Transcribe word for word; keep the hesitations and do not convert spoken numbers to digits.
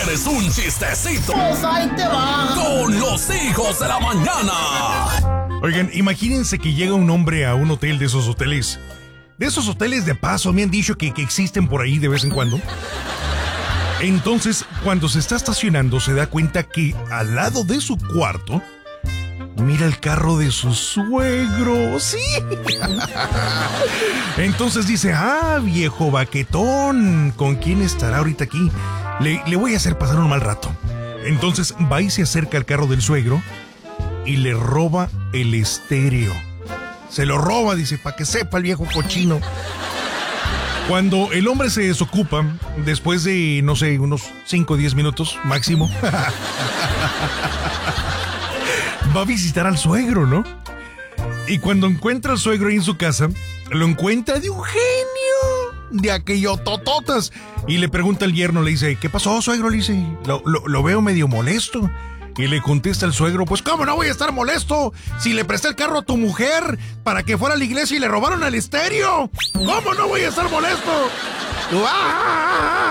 quieres un chistecito? Pues ahí te va. Con los hijos de la mañana. Oigan, imagínense que llega un hombre a un hotel de esos hoteles. De esos hoteles de paso, me han dicho que, que existen por ahí de vez en cuando. Entonces, cuando se está estacionando, se da cuenta que al lado de su cuarto, mira el carro de su suegro. ¡Sí! Entonces dice, ah, viejo baquetón, ¿con quién estará ahorita aquí? Le, le voy a hacer pasar un mal rato. Entonces va y se acerca al carro del suegro y le roba el estéreo. Se lo roba, dice, para que sepa el viejo cochino. Cuando el hombre se desocupa, después de, no sé, unos cinco o diez minutos máximo, va a visitar al suegro, ¿no? Y cuando encuentra al suegro ahí en su casa, lo encuentra de un genio, de aquello tototas. Y le pregunta al yerno, le dice, ¿qué pasó, suegro? Le dice, lo, lo, lo veo medio molesto. Y le contesta el suegro, pues ¿cómo no voy a estar molesto? Si le presté el carro a tu mujer para que fuera a la iglesia y le robaron el estéreo. ¿Cómo no voy a estar molesto? ¡Ah!